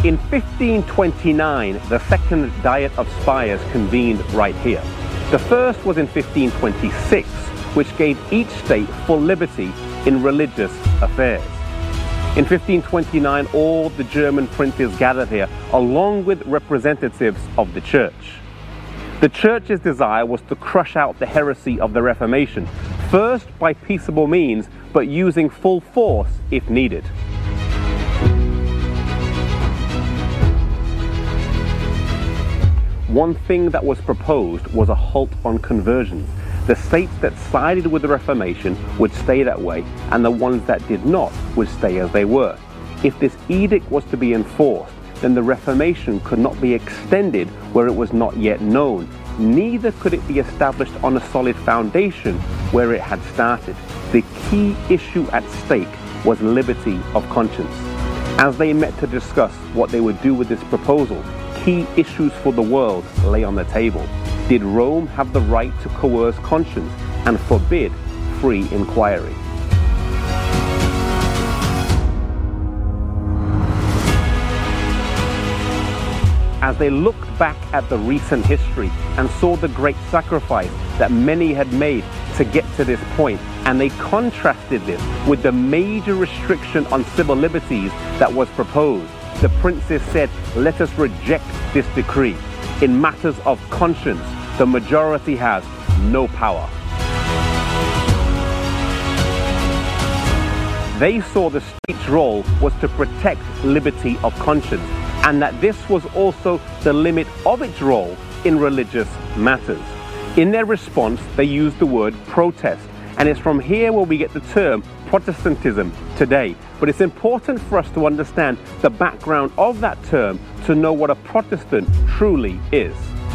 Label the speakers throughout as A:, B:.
A: In 1529, the Second Diet of Spires convened right here. The first was in 1526, which gave each state full liberty in religious affairs. In 1529, all the German princes gathered here, along with representatives of the church. The church's desire was to crush out the heresy of the Reformation, first by peaceable means, but using full force if needed. One thing that was proposed was a halt on conversions. The states that sided with the Reformation would stay that way, and the ones that did not would stay as they were. If this edict was to be enforced, then the Reformation could not be extended where it was not yet known. Neither could it be established on a solid foundation where it had started. The key issue at stake was liberty of conscience. As they met to discuss what they would do with this proposal, key issues for the world lay on the table. Did Rome have the right to coerce conscience and forbid free inquiry? As they looked back at the recent history and saw the great sacrifice that many had made to get to this point, and they contrasted this with the major restriction on civil liberties that was proposed, the princes said, "Let us reject this decree. In matters of conscience, the majority has no power." They saw the state's role was to protect liberty of conscience, and that this was also the limit of its role in religious matters. In their response, they used the word protest, and it's from here where we get the term Protestantism today. But it's important for us to understand the background of that term to know what a Protestant truly is.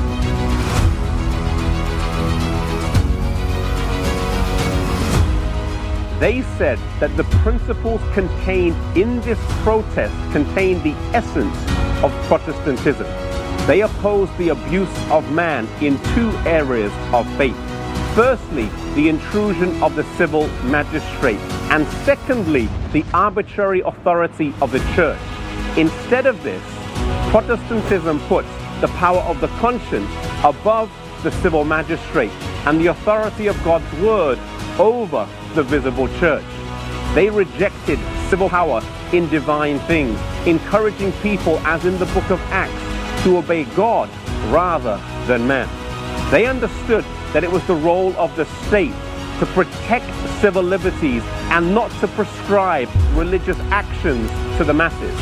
A: They said that the principles contained in this protest contained the essence of Protestantism. They opposed the abuse of man in two areas of faith. Firstly, the intrusion of the civil magistrate, and secondly, the arbitrary authority of the church. Instead of this, Protestantism puts the power of the conscience above the civil magistrate and the authority of God's word over the visible church. They rejected civil power in divine things, encouraging people, as in the book of Acts, to obey God rather than man. They understood that it was the role of the state to protect civil liberties and not to prescribe religious actions to the masses.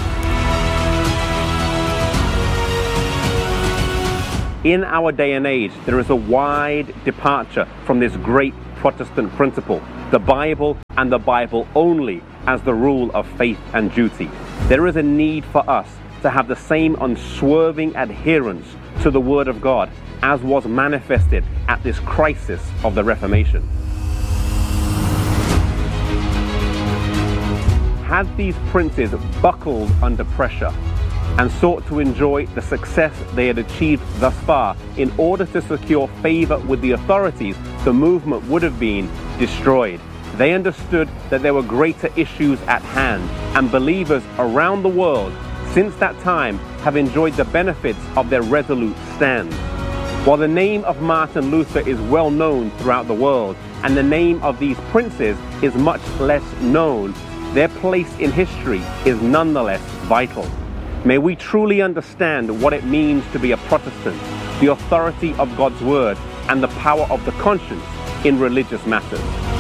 A: In our day and age, there is a wide departure from this great Protestant principle, the Bible and the Bible only as the rule of faith and duty. There is a need for us to have the same unswerving adherence to the Word of God as was manifested at this crisis of the Reformation. Had these princes buckled under pressure and sought to enjoy the success they had achieved thus far in order to secure favor with the authorities, the movement would have been destroyed. They understood that there were greater issues at hand, and believers around the world since that time have enjoyed the benefits of their resolute stand. While the name of Martin Luther is well known throughout the world, and the name of these princes is much less known, their place in history is nonetheless vital. May we truly understand what it means to be a Protestant, the authority of God's word, and the power of the conscience in religious matters.